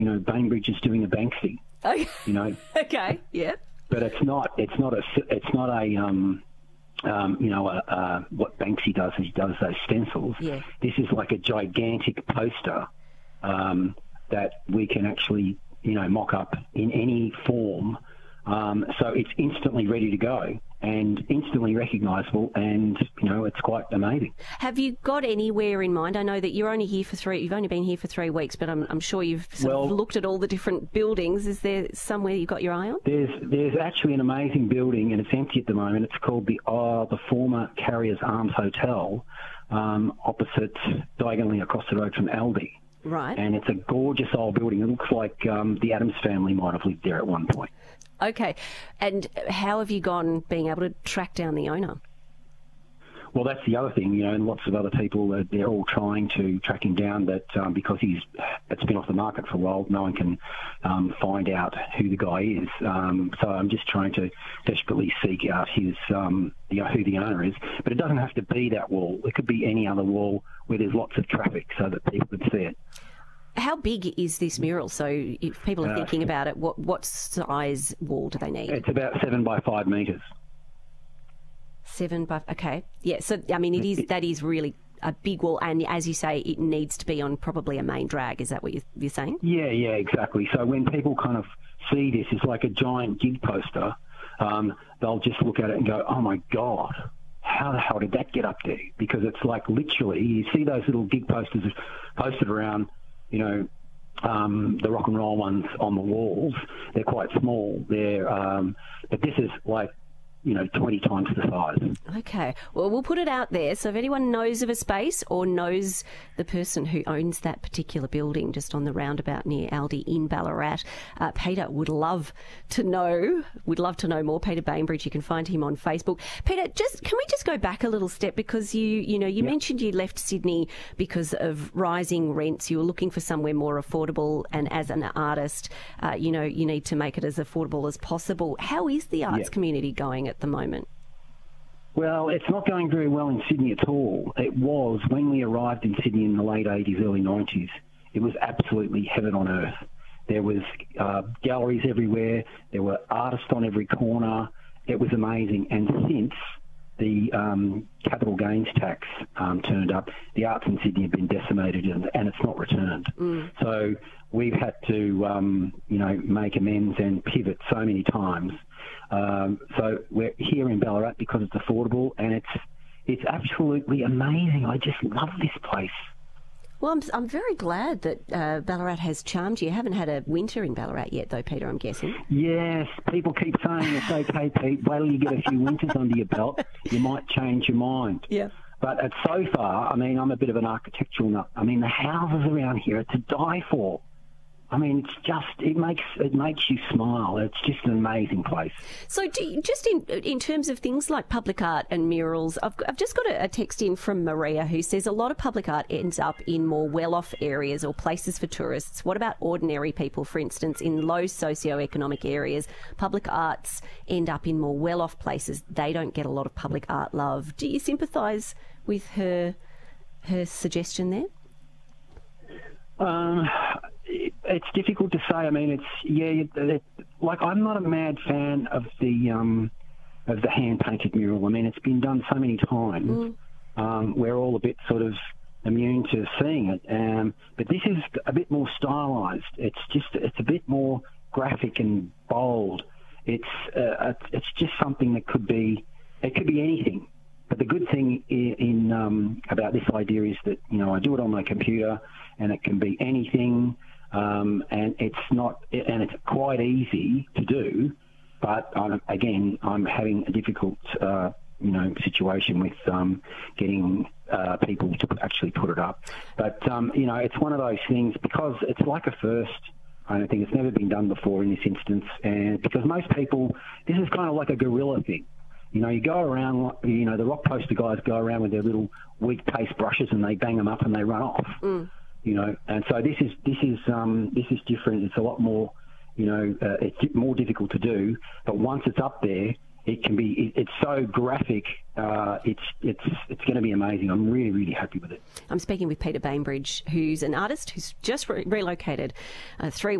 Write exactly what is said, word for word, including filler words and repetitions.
you know, Bainbridge is doing a Banksy. Okay. You know. Okay. Yeah. But it's not. It's not a. It's not a. Um, um, you know, a, a, what Banksy does is he does those stencils. Yeah. This is like a gigantic poster um, that we can actually, you know, mock up in any form. Um, so it's instantly ready to go and instantly recognisable, and you know it's quite amazing. Have you got anywhere in mind? I know that you're only here for three. You've only been here for three weeks, but I'm, I'm sure you've sort well, of looked at all the different buildings. Is there somewhere you've got your eye on? There's there's actually an amazing building, and it's empty at the moment. It's called the uh, the former Carriers Arms Hotel, um, opposite diagonally across the road from Aldi. Right. And it's a gorgeous old building. It looks like um, the Addams family might have lived there at one point. Okay. And how have you gone being able to track down the owner? Well, that's the other thing, you know, and lots of other people, uh, they're all trying to track him down, but um, because he's it's been off the market for a while, no one can um, find out who the guy is. Um, so I'm just trying to desperately seek out his, um, you know, who the owner is. But it doesn't have to be that wall. It could be any other wall where there's lots of traffic so that people can see it. How big is this mural? So if people are Uh, thinking about it, what, what size wall do they need? It's about seven by five metres. Seven by... Okay. Yeah, so, I mean, it is that is really a big wall, and as you say, it needs to be on probably a main drag. Is that what you're, you're saying? Yeah, yeah, exactly. So when people kind of see this, it's like a giant gig poster. Um, they'll just look at it and go, oh, my God, how the hell did that get up there? Because it's like literally, you see those little gig posters posted around, you know, um, the rock and roll ones on the walls. They're quite small. They're, um, but this is like, you know, twenty times the size. Okay. Well, we'll put it out there. So if anyone knows of a space or knows the person who owns that particular building just on the roundabout near Aldi in Ballarat, uh, Peter would love to know, would love to know more. Peter Bainbridge, you can find him on Facebook. Peter, just can we just go back a little step, because you, you know, you yep. mentioned you left Sydney because of rising rents. You were looking for somewhere more affordable, and as an artist, uh, you know, you need to make it as affordable as possible. How is the arts yep. community going at the moment? Well, it's not going very well in Sydney at all. It was when we arrived in Sydney in the late eighties, early nineties. It was absolutely heaven on earth. There was uh, galleries everywhere. There were artists on every corner. It was amazing. And since the um, capital gains tax um, turned up, the arts in Sydney have been decimated, and, and it's not returned. Mm. So we've had to, um, you know, make amends and pivot so many times. Um, so we're here in Ballarat because it's affordable, and it's it's absolutely amazing. I just love this place. Well, I'm, I'm very glad that uh, Ballarat has charmed you. You haven't had a winter in Ballarat yet, though, Peter, I'm guessing. Yes, people keep saying it's okay, Pete. Wait till you get a few winters under your belt, you might change your mind. Yeah. But it's so far, I mean, I'm a bit of an architectural nut. I mean, the houses around here are to die for. I mean, it's just, it makes it makes you smile. It's just an amazing place. So do you, just in in terms of things like public art and murals, I've, I've just got a, a text in from Maria who says a lot of public art ends up in more well-off areas or places for tourists. What about ordinary people, for instance, in low socio-economic areas? Public arts end up in more well-off places. They don't get a lot of public art love. Do you sympathise with her her suggestion there? Um, it's difficult to say. I mean, it's yeah. It, like I'm not a mad fan of the um, of the hand painted mural. I mean, it's been done so many times. Mm. Um, we're all a bit sort of immune to seeing it. Um, but this is a bit more stylised. It's just it's a bit more graphic and bold. It's uh, it's just something that could be it could be anything. But the good thing in, in um, about this idea is that, you know, I do it on my computer, and it can be anything, um, and it's not, and it's quite easy to do. But I'm, again, I'm having a difficult, uh, you know, situation with um, getting uh, people to actually put it up. But um, you know, it's one of those things because it's like a first. I don't think it's never been done before in this instance, and because most people, this is kind of like a guerrilla thing. You know, you go around, you know, the rock poster guys go around with their little weak paste brushes and they bang them up and they run off. Mm. You know, and so this is this is um, this is different. It's a lot more, you know, uh, it's more difficult to do. But once it's up there, it can be. It, it's so graphic. Uh, it's it's it's going to be amazing. I'm really really happy with it. I'm speaking with Peter Bainbridge, who's an artist who's just re- relocated uh, three.